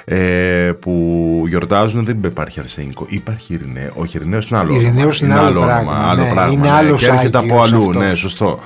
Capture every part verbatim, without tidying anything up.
ε, που γιορτάζουν, δεν υπάρχει αρσενικό. Υπάρχει ειρηναίο. Όχι, ειρηναίος είναι άλλο. Ειρηναίος είναι, είναι άλλο πράγμα. πράγμα, άλλο ναι, πράγμα είναι ναι, άλλος και έρχεται από αλλού. αυτός. Ναι, σωστό.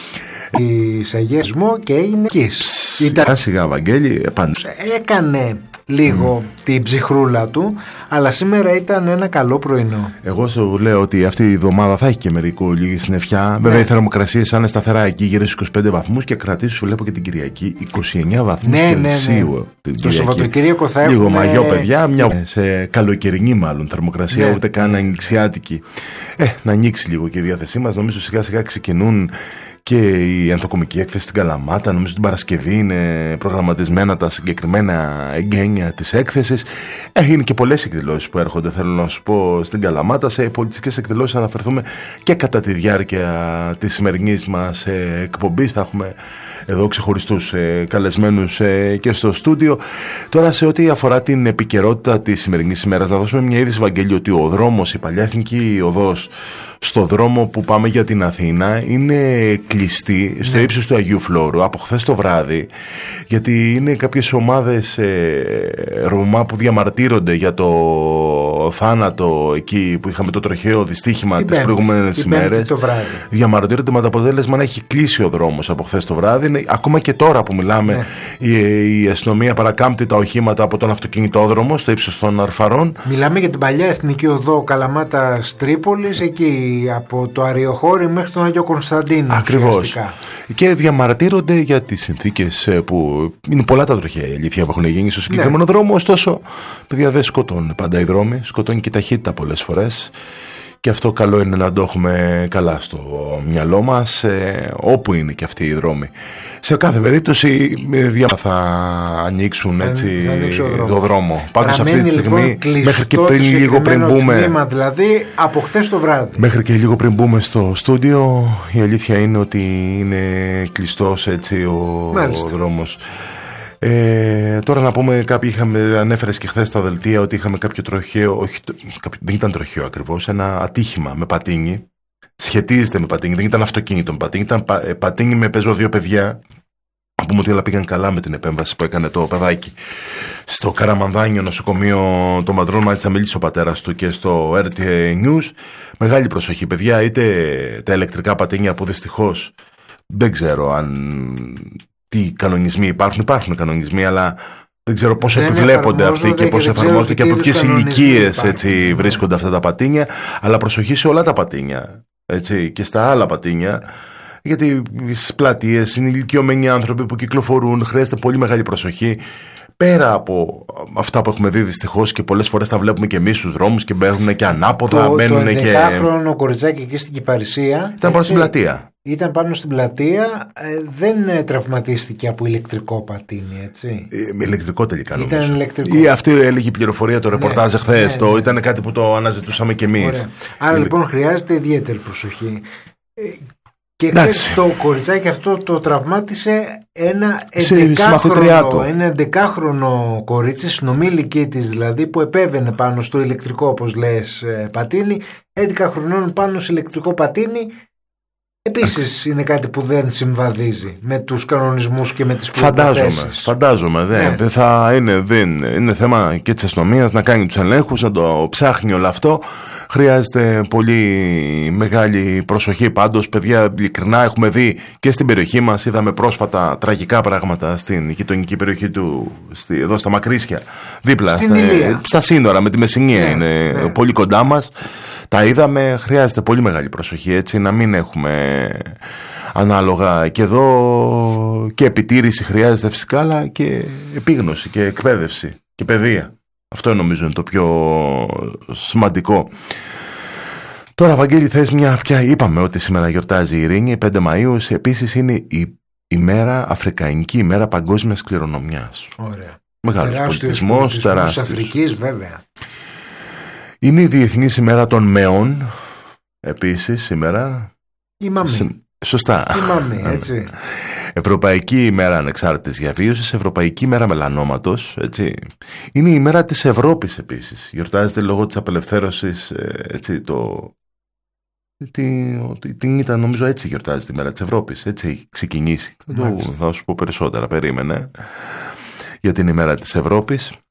Εισαγεσμό και έγινε Πς, Ήταν... Σιγά, Βαγγέλη, επάνω. Έκανε λίγο mm. την ψυχρούλα του, αλλά σήμερα ήταν ένα καλό πρωινό. Εγώ σου λέω ότι αυτή η εβδομάδα θα έχει και μερικού λίγη συννεφιά. Ναι. Βέβαια οι θερμοκρασίες θα είναι σταθερά εκεί γύρω στους είκοσι πέντε βαθμούς και κρατήσεις, σου βλέπω και την Κυριακή είκοσι εννέα βαθμούς ναι, Κελσίου. Ναι, ναι. Το Σαββατοκύριακο θα έχουμε... Λίγο μαγιό, παιδιά, μια σε καλοκαιρινή μάλλον θερμοκρασία, ναι. ούτε καν ανοιξιάτικη. Ε, να ανοίξει λίγο και η διάθεσή μας. Νομίζω σιγά σιγά ξεκινούν και η ανθοκομική έκθεση στην Καλαμάτα. Νομίζω την Παρασκευή είναι προγραμματισμένα τα συγκεκριμένα εγγένεια της έκθεσης. Είναι και πολλές εκδηλώσεις που έρχονται, θέλω να σου πω, στην Καλαμάτα. Σε πολιτιστικές εκδηλώσεις αναφερθούμε και κατά τη διάρκεια της σημερινής μας εκπομπής. Θα έχουμε εδώ ξεχωριστούς ε, καλεσμένους ε, και στο στούντιο. Τώρα, σε ό,τι αφορά την επικαιρότητα της σημερινής ημέρας, να δώσουμε μια είδηση, Βαγγέλη, ότι ο δρόμος, η παλιά εθνική οδός στο δρόμο που πάμε για την Αθήνα είναι κλειστή στο ναι. ύψος του Αγίου Φλόρου από χθες το βράδυ, γιατί είναι κάποιες ομάδες ε, Ρωμά που διαμαρτύρονται για το θάνατο εκεί που είχαμε το τροχαίο δυστύχημα τις προηγούμενες ημέρες. Διαμαρτύρονται με το αποτέλεσμα να έχει κλείσει ο δρόμος από χθες το βράδυ. Είναι, ακόμα και τώρα που μιλάμε, ναι. η, η αστυνομία παρακάμπτει τα οχήματα από τον αυτοκινητόδρομο στο ύψος των Αρφαρών. Μιλάμε για την παλιά εθνική οδό Καλαμάτας Τρίπολης, εκεί από το Αριοχώρι μέχρι τον Άγιο Κωνσταντίνο. Ακριβώς. Και διαμαρτύρονται για τις συνθήκες που είναι πολλά τα τροχαία, η αλήθεια, που έχουν γίνει στο συγκεκριμένο ναι. δρόμο. Ωστόσο, παιδιά, δεν σκοτώνουν πάντα οι δρόμοι, σκοτώνει και η ταχύτητα πολλές φορές. Και αυτό καλό είναι να το έχουμε καλά στο μυαλό μας, ε, όπου είναι και αυτοί οι δρόμοι. Σε κάθε περίπτωση θα ανοίξουν έτσι θα το δρόμο. Πάντως αυτή τη στιγμή, λοιπόν, μέχρι και πριν λίγο πριν μπούμε τμήμα, δηλαδή από χθες το βράδυ. Μέχρι και λίγο πριν μπούμε στο στούντιο, η αλήθεια είναι ότι είναι κλειστός έτσι ο, ο δρόμος. Ε, τώρα να πούμε, κάποιοι είχαμε, ανέφερες και χθες στα δελτία ότι είχαμε κάποιο τροχαίο, όχι, δεν ήταν τροχαίο ακριβώς, ένα ατύχημα με πατίνι. Σχετίζεται με πατίνι, δεν ήταν αυτοκίνητο με πατίνι, ήταν πα, πατίνι με πεζό δύο παιδιά. Να πούμε ότι όλα πήγαν καλά με την επέμβαση που έκανε το παιδάκι στο Καραμανδάνιο νοσοκομείο των Μαντρών. Μάλιστα μίλησε ο πατέρας του και στο αρ τι έι News. Μεγάλη προσοχή, παιδιά, είτε τα ηλεκτρικά πατίνια που δυστυχώς δεν ξέρω αν... τι κανονισμοί υπάρχουν, υπάρχουν κανονισμοί, αλλά δεν ξέρω πώς δεν επιβλέπονται αυτοί και πώς εφαρμόζονται και από ποιες ηλικίες έτσι βρίσκονται αυτά τα πατίνια. Αλλά προσοχή σε όλα τα πατίνια, έτσι, και στα άλλα πατίνια, γιατί στις πλατείες είναι ηλικιωμένοι άνθρωποι που κυκλοφορούν, χρειάζεται πολύ μεγάλη προσοχή. Πέρα από αυτά που έχουμε δει δυστυχώς και πολλές φορές τα βλέπουμε και εμείς στους δρόμους και μπαίνουν και ανάποδα, το, μπαίνουν το και... Το ενδεκάχρονο κοριτσάκι εκεί στην Κυπαρισία ήταν πάνω στην πλατεία. Ήταν πάνω στην πλατεία, ε, δεν ε, τραυματίστηκε από ηλεκτρικό πατίνι, έτσι. Ε, ηλεκτρικό τελικά νομίζω. Ήταν ηλεκτρικό. Ή αυτή έλεγε η πληροφορία, το ρεπορτάζ ναι, χθες, ναι, ναι. Ήταν κάτι που το αναζητούσαμε κι εμείς. Ωραία. Άρα λοιπόν χρειάζεται ιδιαίτερη προσοχή. Ε, και ξέρεις, το κοριτσάκι αυτό το τραυμάτισε ένα εντεκάχρονο, ένα εντεκάχρονο κορίτσι, συνομήλικη της δηλαδή, που επέβαινε πάνω στο ηλεκτρικό, όπως λες, πατίνι. έντεκα χρονών πάνω σε ηλεκτρικό πατίνι. Επίσης είναι κάτι που δεν συμβαδίζει με τους κανονισμούς και με τις προϋποθέσεις. Φαντάζομαι, φαντάζομαι δεν, ναι. δεν θα είναι, δεν, είναι θέμα και της αστυνομίας να κάνει τους ελέγχους, να το ψάχνει όλο αυτό. Χρειάζεται πολύ μεγάλη προσοχή. Πάντως, παιδιά, ειλικρινά έχουμε δει και στην περιοχή μας, είδαμε πρόσφατα τραγικά πράγματα στην γειτονική περιοχή του, στη, εδώ στα Μακρίσια, δίπλα στα, στα σύνορα με τη Μεσσηνία, ναι, είναι ναι. πολύ κοντά μας. Τα είδαμε, χρειάζεται πολύ μεγάλη προσοχή, έτσι, να μην έχουμε ανάλογα και εδώ και επιτήρηση χρειάζεται φυσικά, αλλά και επίγνωση και εκπαίδευση και παιδεία. Αυτό νομίζω είναι το πιο σημαντικό. Τώρα, Βαγγέλη, θες μια πια, είπαμε ότι σήμερα γιορτάζει η Ειρήνη, πέντε Μαΐου, επίσης είναι η ημέρα, Αφρικανική ημέρα παγκόσμιας κληρονομιάς. Ωραία. Μεγάλος πολιτισμός, τεράστιος. Της Αφρικής, βέβαια. Είναι η Διεθνής ημέρα των Μεών, επίσης σήμερα. Η Μαμή. Συ... Σωστά. Η Μαμή, έτσι. Ευρωπαϊκή ημέρα ανεξάρτητης διαβίωσης, Ευρωπαϊκή ημέρα μελανόματος, έτσι. Είναι η ημέρα της Ευρώπης επίσης. Γιορτάζεται λόγω της απελευθέρωσης, έτσι, το... Την, την ήταν, νομίζω, έτσι γιορτάζεται η ημέρα της Ευρώπης, έτσι έχει ξεκινήσει. Το, θα σου πω περισσότερα, περίμενε, για την ημέρα της Ευρώπης.